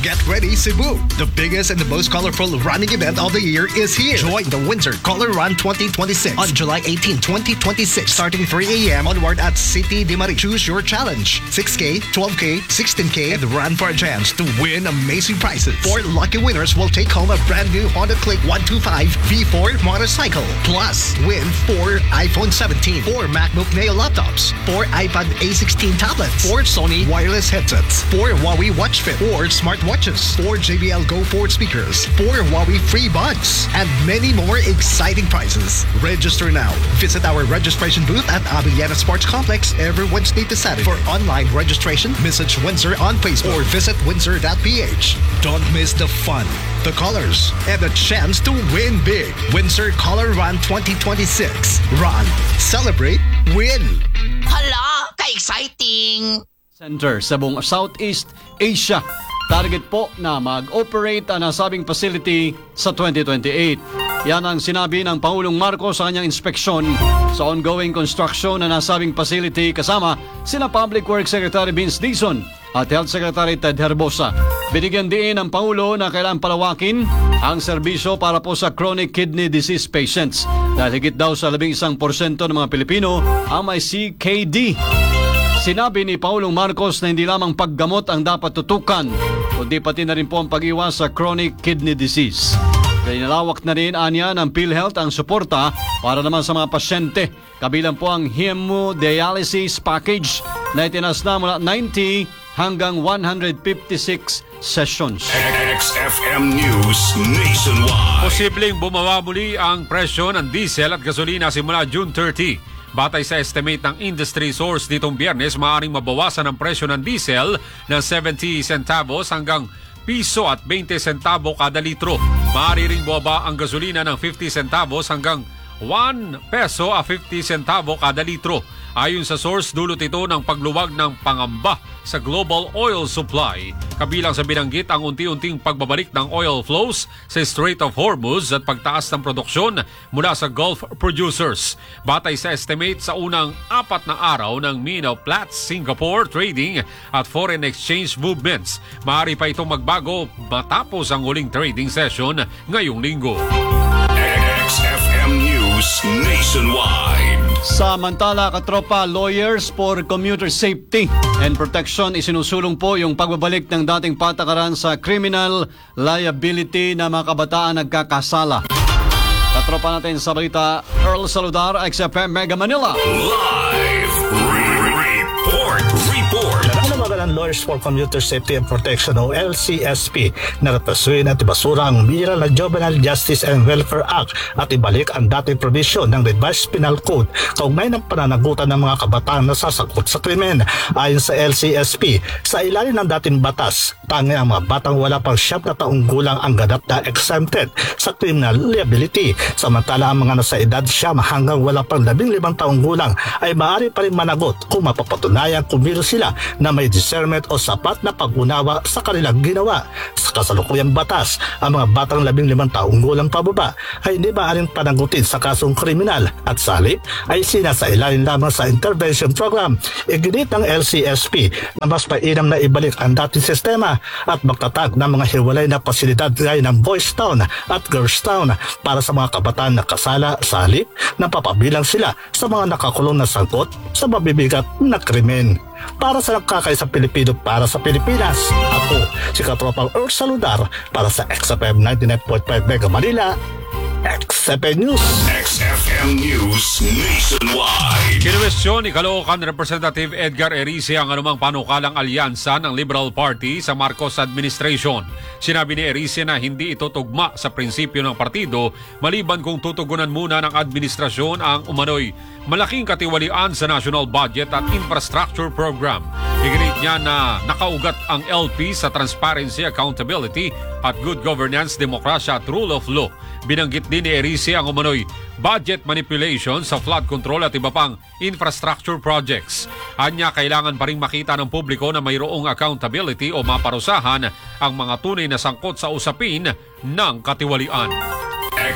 Get ready, Cebu! The biggest and the most colorful running event of the year is here. Join the Windsor Color Run 2026 on July 18, 2026, starting 3 a.m. onward at City de Marie. Choose your challenge: 6K, 12K, 16K, and run for a chance to win amazing prizes. 4 lucky winners will take home a brand new Honda Click 125 V4 motorcycle. Plus, win 4 iPhone 17, 4 MacBook Neo laptops, 4 iPad A16 tablets, 4 Sony wireless headsets, 4 Huawei Watch Fit, 4 smartwatches, 4 JBL Go 4 speakers, 4 Huawei free buds, and many more exciting prizes. Register now. Visit our registration booth at Abiliana Sports Complex every Wednesday to Saturday. For online registration, message Windsor on Facebook or visit windsor.ph. Don't miss the fun, the colors, and the chance to win big. Windsor Color Run 2026. Run, celebrate, win! Hala, ka-exciting! Center sa buong Southeast Asia. Target po na mag-operate ang nasabing facility sa 2028. Yan ang sinabi ng Pangulong Marcos sa kanyang inspeksyon sa ongoing construction na nasabing facility kasama sina Public Works Secretary Vince Dizon at Health Secretary Ted Herbosa. Binigyan din ng Pangulo na kailangan palawakin ang serbisyo para po sa chronic kidney disease patients dahil higit daw sa 11% ng mga Pilipino ang may CKD. Sinabi ni Pangulong Marcos na hindi lamang paggamot ang dapat tutukan, kundi pati na rin po ang pag-iwas sa chronic kidney disease. Kaya nalawak na rin anya ng PhilHealth ang suporta para naman sa mga pasyente. Kabilang po ang hemodialysis package na itinas na mula 90 hanggang 156 sessions. XFM News Nationwide. Posibleng bumawa muli ang presyo ng diesel at gasolina simula June 30. Batay sa estimate ng industry source nitong Biyernes, maaaring mabawasan ang presyo ng diesel ng 70 centavos hanggang piso at 20 centavo kada litro. Maaari ring bumaba ang gasolina ng 50 centavos hanggang 1 peso at 50 centavo kada litro. Ayon sa source, dulot ito ng pagluwag ng pangamba sa global oil supply. Kabilang sa binanggit ang unti-unting pagbabalik ng oil flows sa Strait of Hormuz at pagtaas ng produksyon mula sa Gulf producers. Batay sa estimate sa unang 4 na araw ng Mino Platts Singapore trading at foreign exchange movements, maaari pa itong magbago matapos ang huling trading session ngayong linggo. XFM News Nationwide. Samantala, katropa, Lawyers for Commuter Safety and Protection, isinusulong po yung pagbabalik ng dating patakaran sa criminal liability na mga kabataan nagkakasala. Katropa natin sa balita, Earl Saludar, XFM Mega Manila. Live report. Nangangalaga ng Lawyers for Commuter Safety and Protection o LCSP na repasuin at ibasura ang bihira na Juvenile Justice and Welfare Act at ibalik ang dating provision ng Revised Penal Code kaugnay ng pananagutan ng mga kabataan na sasangkot sa krimen. Ayon sa LCSP, sa ilalim ng dating batas, tanging ang mga batang wala pang 7 na taong gulang ang ganap na exempted sa criminal liability. Samantala, ang mga nasa edad 9 hanggang wala pang 15 taong gulang ay maaari pa rin managot kung mapapatunayan kumiro sila na may discernment o sapat na pag-unawa sa kanilang ginawa. Sa kasalukuyang batas, ang mga batang 15 taong gulang pababa ay hindi maaaring panagutin sa kasong kriminal at sa halip ay sinasailalim lamang sa intervention program. Iginit ng LCSP na mas mainam na ibalik ang dating sistema at magtatag ng mga hiwalay na pasilidad gaya ng Boys Town at Girls Town para sa mga kabataan na kasala sa halip na papabilang sila sa mga nakakulong na sangkot sa mabibigat na krimen. Para sa nagkakaisang Pilipino para sa Pilipinas, ako si Katropang Earl Saludar para sa XFM 99.5 Mega Manila, XFM News. XFM News Nationwide. Kinwestiyon ni Caloocan Representative Edgar Erice ang anumang panukalang alyansa ng Liberal Party sa Marcos administration. Sinabi ni Erice na hindi ito tugma sa prinsipyo ng partido maliban kung tutugunan muna ng administrasyon ang umano'y malaking katiwalian sa national budget at infrastructure program. Iginit niya na nakaugat ang LP sa transparency, accountability at good governance, demokrasya at rule of law. Binanggit din ni Erice ang umano'y budget manipulation sa flood control at iba pang infrastructure projects. Anya, kailangan pa rin makita ng publiko na mayroong accountability o maparusahan ang mga tunay na sangkot sa usapin ng katiwalian.